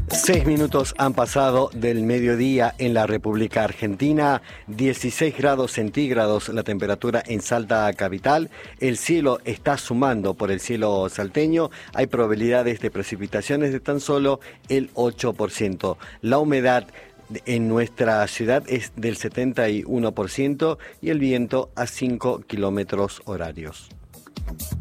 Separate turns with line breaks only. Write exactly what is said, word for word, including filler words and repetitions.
Seis minutos han pasado del mediodía en la República Argentina, dieciséis grados centígrados la temperatura en Salta capital, el cielo está sumando por el cielo salteño, hay probabilidades de precipitaciones de tan solo el ocho por ciento. La humedad en nuestra ciudad es del setenta y uno por ciento y el viento a cinco kilómetros horarios.